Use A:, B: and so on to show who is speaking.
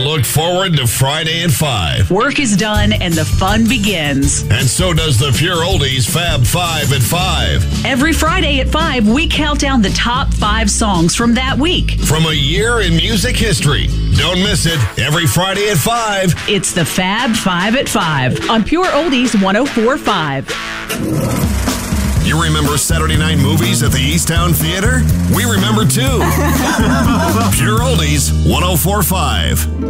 A: look forward to Friday at 5.
B: Work is done and the fun begins.
A: And so does the Pure Oldies Fab 5 at 5.
B: Every Friday at 5, we count down the top 5 songs from that week.
A: From a year in music history. Don't miss it. Every Friday at 5.
B: It's the Fab 5 at 5 on Pure Oldies 104.5.
A: You remember Saturday night movies at the Easttown Theater? We remember too. Pure Oldies 104.5.